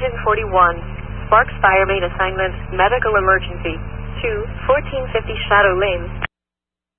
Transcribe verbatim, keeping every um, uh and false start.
Engine forty-one. Sparks fire main assignment, medical emergency. two, fourteen fifty Shadow Lane.